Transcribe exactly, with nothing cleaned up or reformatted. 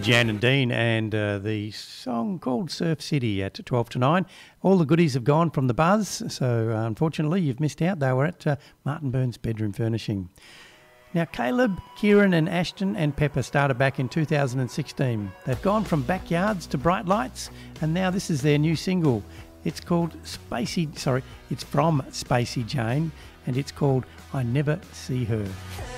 Jan and Dean and uh, the song called Surf City at twelve to nine. All the goodies have gone from the buzz, so uh, unfortunately you've missed out. They were at uh, Martin Burns Bedroom Furnishing. Now Caleb, Kieran and Ashton and Pepper started back in two thousand sixteen. They've gone from backyards to bright lights, and now this is their new single. It's called Spacey, sorry, it's from Spacey Jane, and it's called I Never See Her.